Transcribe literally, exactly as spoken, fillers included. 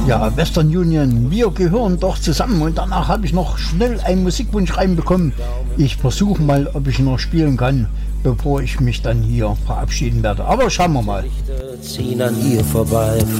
Ja, Western Union, wir gehören doch zusammen. Und danach habe ich noch schnell einen Musikwunsch reinbekommen. Ich versuche mal, ob ich noch spielen kann, bevor ich mich dann hier verabschieden werde. Aber schauen wir mal. Ziehen an ihr vorbei.